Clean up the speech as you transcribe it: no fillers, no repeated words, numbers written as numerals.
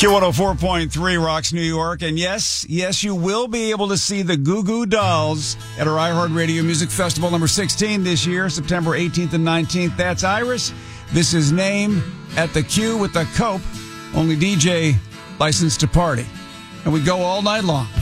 Q104.3 rocks New York. And yes, you will be able to see the Goo Goo Dolls at our iHeartRadio Music Festival number 16 this year, September 18th and 19th. That's Iris. This is Name at the Q with the Cope, only DJ licensed to party. And we go all night long.